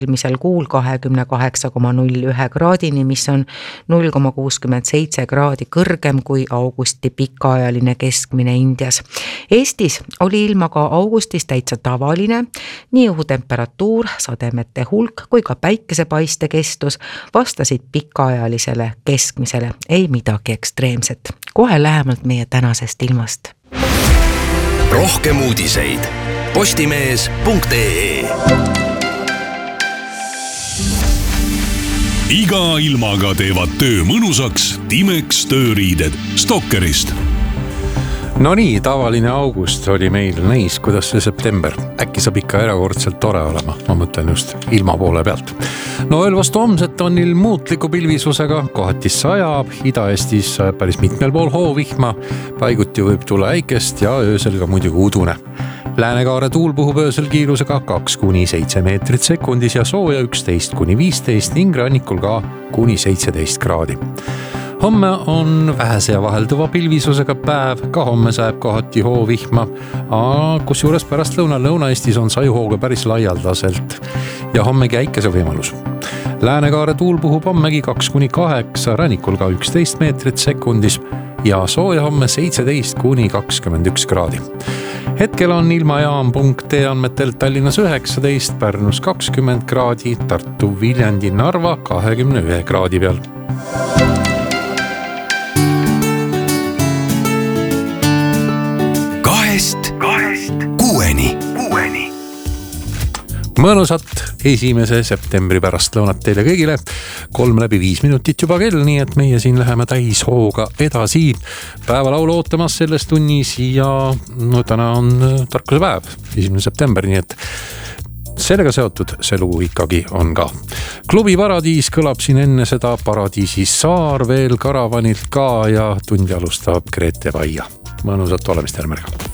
eelmisel kuul 28,01 kraadini, mis on 0,67 kraadi kõrgem kui augusti pikaajaline keskmine Indias. Eestis oli ilm aga augustis täitsa tavaline, nii õhutemperatuur, sademete hulk kui ka päikesepaiste kestus vastasid pikaajalisele keskmisele, ei midagi ekstreemset. Kohe lähemalt meie tänasest ilmast. Rohkem uudiseid postimees.ee. Iga ilmaga teevad töö mõnusaks Timex tööriided Stokkerist. No nii, tavaline august oli meil näis, kuidas see september. Äkki saab ikka erakordselt tore olema, ma mõtlen just ilma poole pealt. No ööl vastu homset on ilm muutliku pilvisusega, kohati sajab, Ida-Eestis sajab päris mitmel pool hoovihma, paiguti võib tulla äikest ja öösel ka muidugi udune. Läänekaare tuul puhub öösel kiirusega 2-7 meetrit sekundis ja sooja 11-15 ning rannikul ka kuni 17 kraadi. Homme on vähese ja vahelduva pilvisusega päev, ka homme sajab kohati hoovihma, kus juures pärast Lõuna-Eestis on sajuhooga päris laialdaselt ja hommegi äikese võimalus. Läänekaare tuul puhub hommegi 2-8, rannikul ka 11 meetrit sekundis ja sooja homme 17-21 kraadi. Hetkel on ilmajaam.ee andmetel Tallinnas 19, Pärnus 20 kraadi, Tartu, Viljandi, Narva 21 kraadi peal. Kahest kuueni. Mõnusat 1. septembri pärast lõunat teile kõigile. 3-5 minutit juba kell, nii et meie siin läheme täis hooga edasi. Päevalaulu ootamas selles tunnis ja täna on tarkuse päev, 1. september, nii et sellega seotud see lugu ikkagi on ka. Klubi Paradiis kõlab siin enne seda Paradiisi saar veel karavanilt ka ja tundi alustab Grete Vaia. Mõnusat olemist, Järmerga.